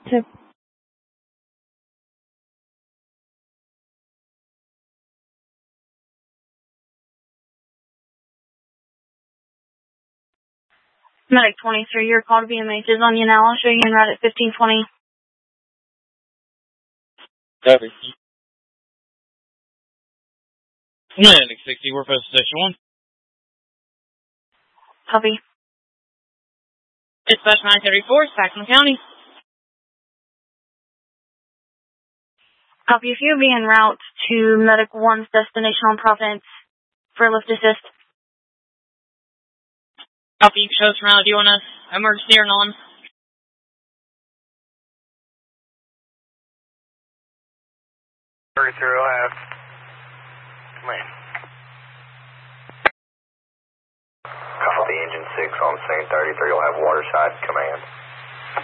Tip. Medic 23, your call to BMH is on you now. I'll show you in route at 1520. Copy. Medic 60, we're posted station 1. Copy. Dispatch 934, Saxon County. Copy. If you'll be en route to Medic 1's destination on Providence for lift assist. Copy. You show us around. Do you want to emergency or non? 33 will have. Come in. Copy engine 6 on scene. 33 will have waterside command.